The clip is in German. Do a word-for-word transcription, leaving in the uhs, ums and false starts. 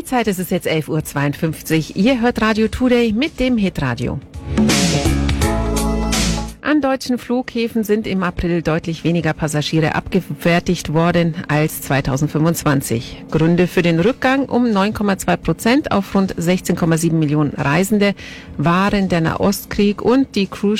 Die Zeit ist es jetzt elf Uhr zweiundfünfzig. Ihr hört Radio Today mit dem Hitradio. An deutschen Flughäfen sind im April deutlich weniger Passagiere abgefertigt worden als zweitausendfünfundzwanzig. Gründe für den Rückgang um neun Komma zwei Prozent auf rund sechzehn Komma sieben Millionen Reisende waren der Nahostkrieg und die Cruise